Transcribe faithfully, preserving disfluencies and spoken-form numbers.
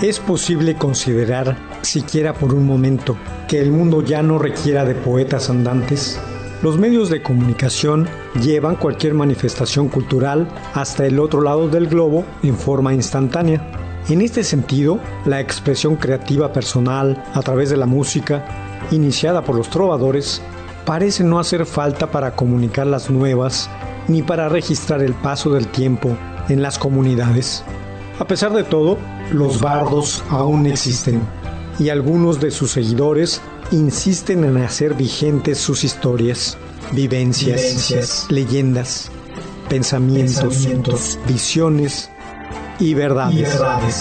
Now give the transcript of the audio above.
¿Es posible considerar, siquiera por un momento, que el mundo ya no requiera de poetas andantes? Los medios de comunicación llevan cualquier manifestación cultural hasta el otro lado del globo en forma instantánea. En este sentido, la expresión creativa personal a través de la música, iniciada por los trovadores, parece no hacer falta para comunicar las nuevas ni para registrar el paso del tiempo en las comunidades. A pesar de todo, los bardos aún existen y algunos de sus seguidores insisten en hacer vigentes sus historias, vivencias, vivencias leyendas, pensamientos, pensamientos, visiones y verdades. y verdades.